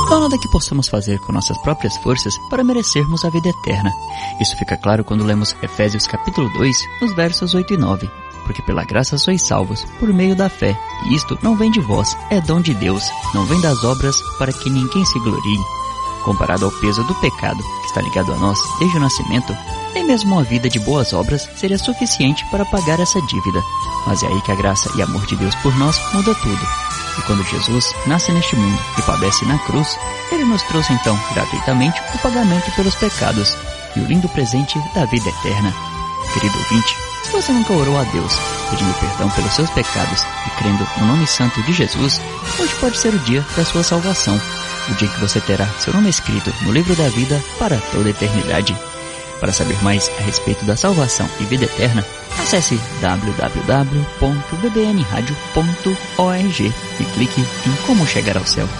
Não há nada que possamos fazer com nossas próprias forças para merecermos a vida eterna. Isso fica claro quando lemos Efésios capítulo 2, nos versos 8 e 9. Porque pela graça sois salvos, por meio da fé. E isto não vem de vós, é dom de Deus, não vem das obras, para que ninguém se glorie. Comparado ao peso do pecado que está ligado a nós desde o nascimento, nem mesmo uma vida de boas obras seria suficiente para pagar essa dívida. Mas é aí que a graça e amor de Deus por nós muda tudo. E quando Jesus nasce neste mundo e padece na cruz, Ele nos trouxe então gratuitamente o pagamento pelos pecados e o lindo presente da vida eterna. Querido ouvinte, se você nunca orou a Deus, pedindo perdão pelos seus pecados e crendo no nome santo de Jesus, hoje pode ser o dia da sua salvação, o dia que você terá seu nome escrito no livro da vida para toda a eternidade. Para saber mais a respeito da salvação e vida eterna, acesse www.bbnradio.org e clique em Como Chegar ao Céu.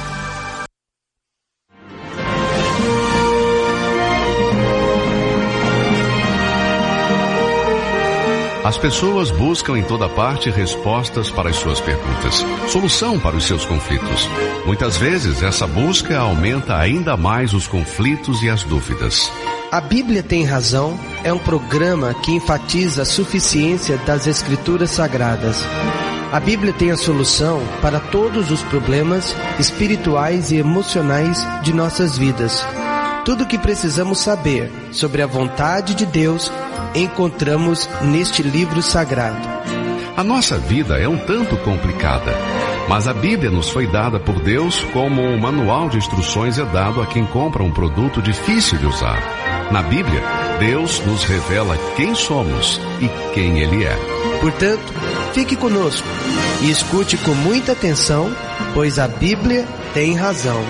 As pessoas buscam em toda parte respostas para as suas perguntas, solução para os seus conflitos. Muitas vezes essa busca aumenta ainda mais os conflitos e as dúvidas. A Bíblia Tem Razão é um programa que enfatiza a suficiência das Escrituras Sagradas. A Bíblia tem a solução para todos os problemas espirituais e emocionais de nossas vidas. Tudo o que precisamos saber sobre a vontade de Deus encontramos neste livro sagrado. A nossa vida é um tanto complicada, mas a Bíblia nos foi dada por Deus como um manual de instruções é dado a quem compra um produto difícil de usar. Na Bíblia, Deus nos revela quem somos e quem Ele é. Portanto, fique conosco e escute com muita atenção, pois a Bíblia tem razão.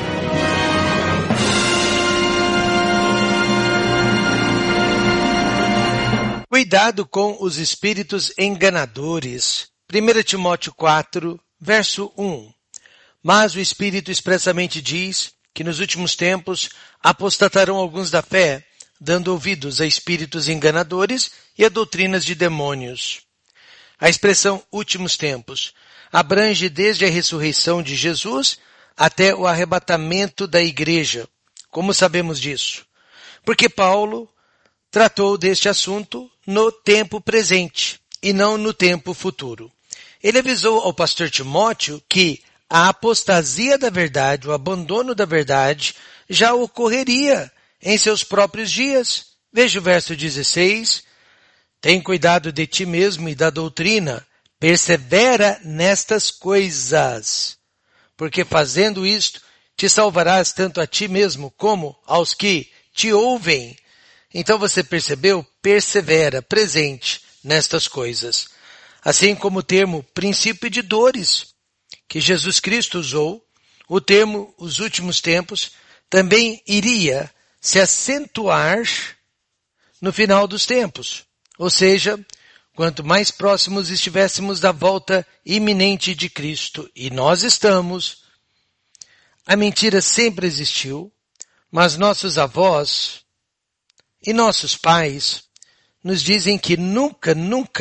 Cuidado com os espíritos enganadores. 1 Timóteo 4, verso 1. Mas o Espírito expressamente diz que nos últimos tempos apostatarão alguns da fé, dando ouvidos a espíritos enganadores e a doutrinas de demônios. A expressão últimos tempos abrange desde a ressurreição de Jesus até o arrebatamento da igreja. Como sabemos disso? Porque Paulo tratou deste assunto no tempo presente e não no tempo futuro. Ele avisou ao pastor Timóteo que a apostasia da verdade, o abandono da verdade, já ocorreria em seus próprios dias. Veja o verso 16. Tem cuidado de ti mesmo e da doutrina, persevera nestas coisas, porque fazendo isto, te salvarás tanto a ti mesmo como aos que te ouvem. Então você percebeu? Persevera, presente nestas coisas. Assim como o termo princípio de dores, que Jesus Cristo usou, o termo os últimos tempos, também iria se acentuar no final dos tempos. Ou seja, quanto mais próximos estivéssemos da volta iminente de Cristo, e nós estamos, a mentira sempre existiu, mas nossos avós e nossos pais nos dizem que nunca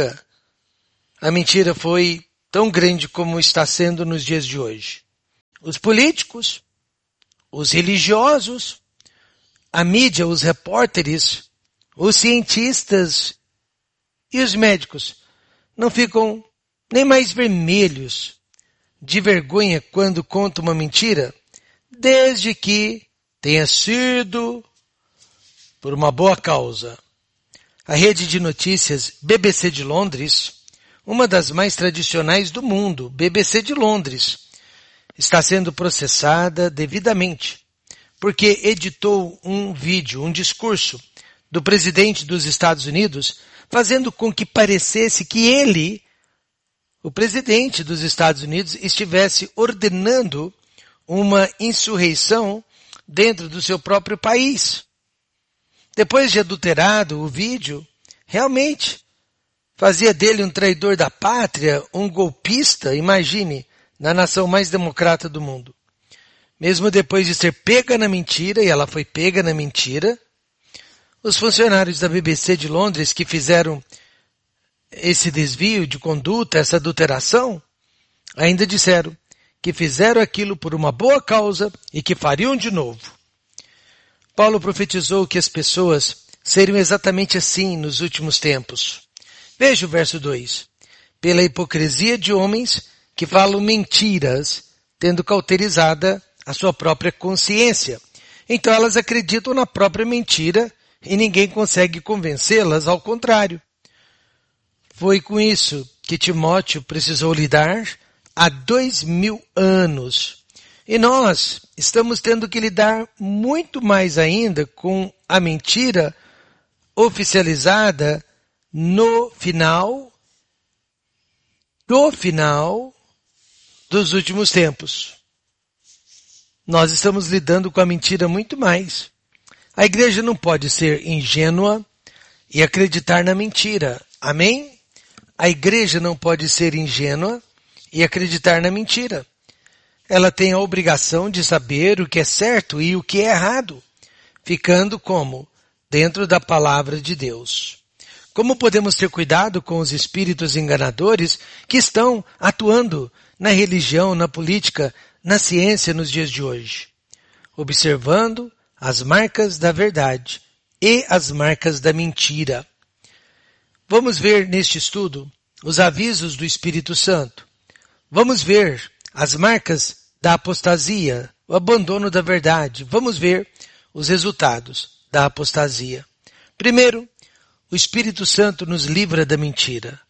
a mentira foi tão grande como está sendo nos dias de hoje. Os políticos, os religiosos, a mídia, os repórteres, os cientistas e os médicos não ficam nem mais vermelhos de vergonha quando contam uma mentira, desde que tenha sido por uma boa causa. A rede de notícias BBC de Londres, uma das mais tradicionais do mundo, BBC de Londres, está sendo processada devidamente, porque editou um vídeo, um discurso do presidente dos Estados Unidos, fazendo com que parecesse que ele, o presidente dos Estados Unidos, estivesse ordenando uma insurreição dentro do seu próprio país. Depois de adulterado o vídeo, realmente fazia dele um traidor da pátria, um golpista, imagine, na nação mais democrata do mundo. Mesmo depois de ser pega na mentira, e ela foi pega na mentira, os funcionários da BBC de Londres que fizeram esse desvio de conduta, essa adulteração, ainda disseram que fizeram aquilo por uma boa causa e que fariam de novo. Paulo profetizou que as pessoas seriam exatamente assim nos últimos tempos. Veja o verso 2. Pela hipocrisia de homens que falam mentiras, tendo cauterizada a sua própria consciência. Então elas acreditam na própria mentira e ninguém consegue convencê-las, ao contrário. Foi com isso que Timóteo precisou lidar há 2000 anos. E nós estamos tendo que lidar muito mais ainda com a mentira oficializada no final dos últimos tempos. Nós estamos lidando com a mentira muito mais. A igreja não pode ser ingênua e acreditar na mentira. Amém? A igreja não pode ser ingênua e acreditar na mentira. Ela tem a obrigação de saber o que é certo e o que é errado, ficando como? Dentro da palavra de Deus. Como podemos ter cuidado com os espíritos enganadores que estão atuando na religião, na política, na ciência nos dias de hoje? Observando as marcas da verdade e as marcas da mentira. Vamos ver neste estudo os avisos do Espírito Santo. Vamos ver as marcas da apostasia, o abandono da verdade. Vamos ver os resultados da apostasia. Primeiro, o Espírito Santo nos livra da mentira.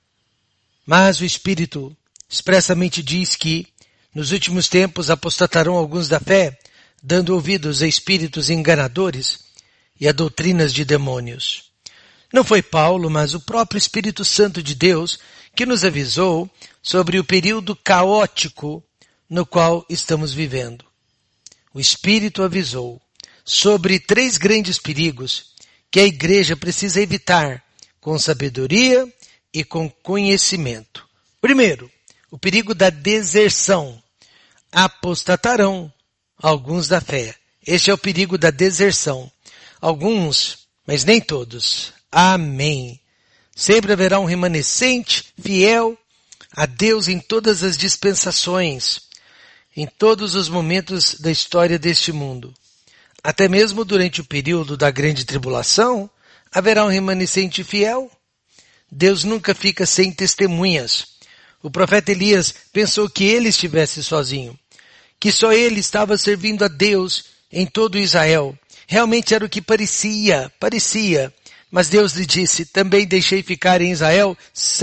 Mas o Espírito expressamente diz que nos últimos tempos apostatarão alguns da fé, dando ouvidos a espíritos enganadores e a doutrinas de demônios. Não foi Paulo, mas o próprio Espírito Santo de Deus que nos avisou sobre o período caótico no qual estamos vivendo. O Espírito avisou sobre 3 grandes perigos que a igreja precisa evitar com sabedoria e com conhecimento. Primeiro, o perigo da deserção. Apostatarão alguns da fé. Este é o perigo da deserção. Alguns, mas nem todos. Amém. Sempre haverá um remanescente fiel a Deus em todas as dispensações, em todos os momentos da história deste mundo. Até mesmo durante o período da grande tribulação, haverá um remanescente fiel. Deus nunca fica sem testemunhas. O profeta Elias pensou que ele estivesse sozinho, que só ele estava servindo a Deus em todo Israel. Realmente era o que parecia. Mas Deus lhe disse, também deixei ficar em Israel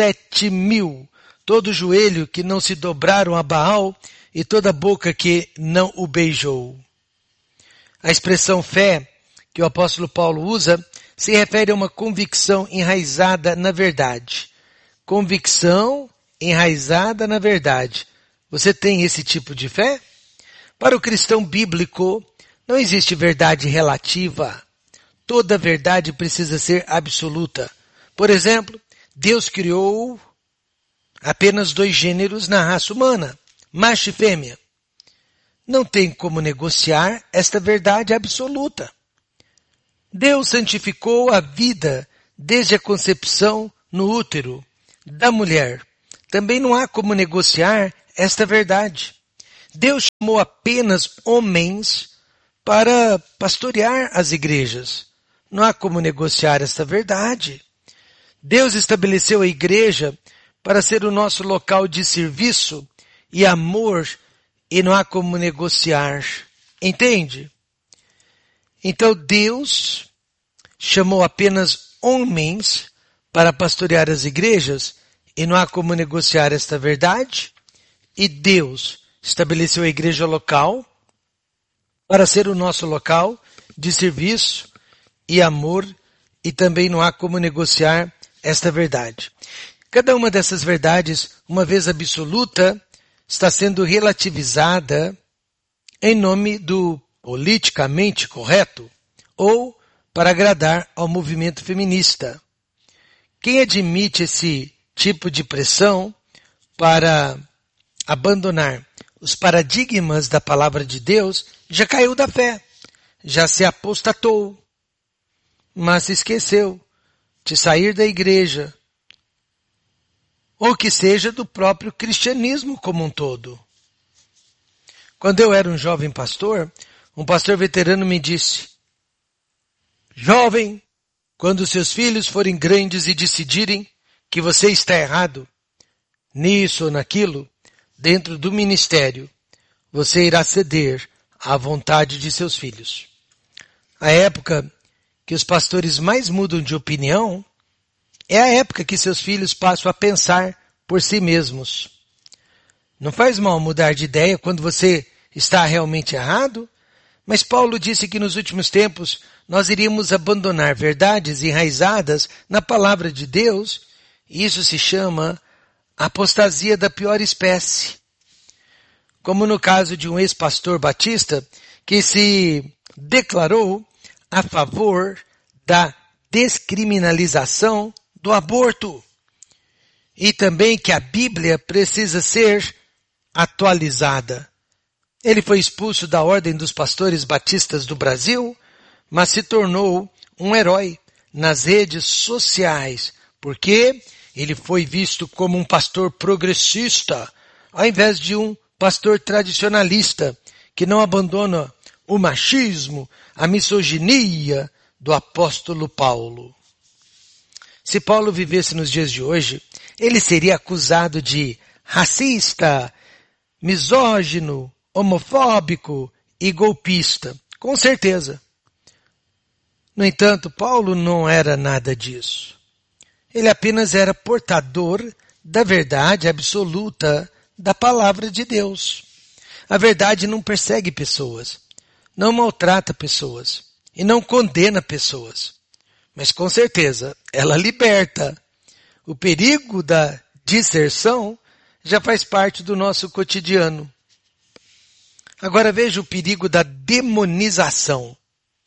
7.000, todo joelho que não se dobraram a Baal e toda boca que não o beijou. A expressão fé que o apóstolo Paulo usa se refere a uma convicção enraizada na verdade. Convicção enraizada na verdade. Você tem esse tipo de fé? Para o cristão bíblico, não existe verdade relativa. Toda verdade precisa ser absoluta. Por exemplo, Deus criou apenas 2 gêneros na raça humana, macho e fêmea. Não tem como negociar esta verdade absoluta. Deus santificou a vida desde a concepção no útero da mulher. Também não há como negociar esta verdade. Deus chamou apenas homens para pastorear as igrejas. Não há como negociar esta verdade. Deus estabeleceu a igreja para ser o nosso local de serviço e amor e não há como negociar. Entende? Então Deus chamou apenas homens para pastorear as igrejas e não há como negociar esta verdade. E Deus estabeleceu a igreja local para ser o nosso local de serviço e amor e também não há como negociar esta verdade. Cada uma dessas verdades, uma vez absoluta, está sendo relativizada em nome do politicamente correto ou para agradar ao movimento feminista. Quem admite esse tipo de pressão para abandonar os paradigmas da palavra de Deus já caiu da fé, já se apostatou, mas se esqueceu de sair da igreja, ou que seja do próprio cristianismo como um todo. Quando eu era um jovem pastor, um pastor veterano me disse: jovem, quando seus filhos forem grandes e decidirem que você está errado, nisso ou naquilo, dentro do ministério, você irá ceder à vontade de seus filhos. A época que os pastores mais mudam de opinião é a época que seus filhos passam a pensar por si mesmos. Não faz mal mudar de ideia quando você está realmente errado, mas Paulo disse que nos últimos tempos nós iríamos abandonar verdades enraizadas na palavra de Deus, e isso se chama apostasia da pior espécie. Como no caso de um ex-pastor batista que se declarou a favor da descriminalização do aborto, e também que a Bíblia precisa ser atualizada. Ele foi expulso da Ordem dos Pastores Batistas do Brasil, mas se tornou um herói nas redes sociais, porque ele foi visto como um pastor progressista, ao invés de um pastor tradicionalista, que não abandona o machismo, a misoginia do apóstolo Paulo. Se Paulo vivesse nos dias de hoje, ele seria acusado de racista, misógino, homofóbico e golpista, com certeza. No entanto, Paulo não era nada disso. Ele apenas era portador da verdade absoluta da palavra de Deus. A verdade não persegue pessoas, não maltrata pessoas e não condena pessoas. Mas com certeza, ela liberta. O perigo da disserção já faz parte do nosso cotidiano. Agora veja o perigo da demonização.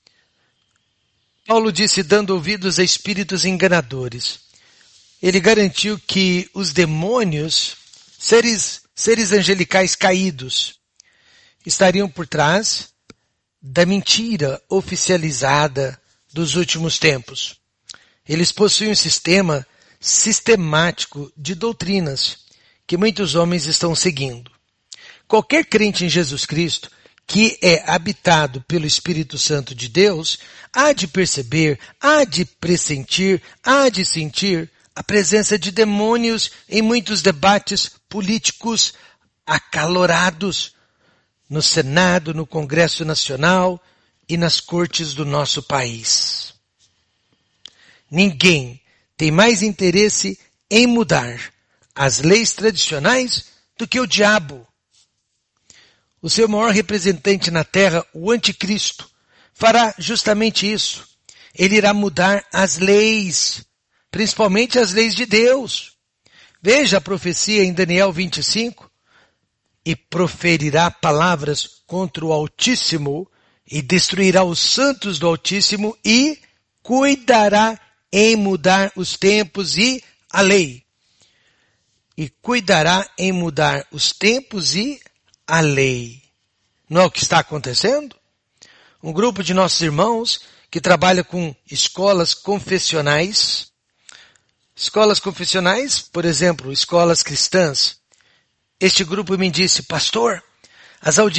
Paulo disse dando ouvidos a espíritos enganadores. Ele garantiu que os demônios, seres angelicais caídos, estariam por trás da mentira oficializada dos últimos tempos. Eles possuem um sistema sistemático de doutrinas que muitos homens estão seguindo. Qualquer crente em Jesus Cristo que é habitado pelo Espírito Santo de Deus há de perceber, há de pressentir, há de sentir a presença de demônios em muitos debates políticos acalorados no Senado, no Congresso Nacional e nas cortes do nosso país. Ninguém tem mais interesse em mudar as leis tradicionais do que o diabo. O seu maior representante na terra, o anticristo, fará justamente isso. Ele irá mudar as leis, principalmente as leis de Deus. Veja a profecia em Daniel 25. E proferirá palavras contra o Altíssimo e destruirá os santos do Altíssimo e cuidará em mudar os tempos e a lei. E cuidará em mudar os tempos e a lei. Não é o que está acontecendo? Um grupo de nossos irmãos que trabalha com escolas confessionais, por exemplo, escolas cristãs. Este grupo me disse: pastor, as audiências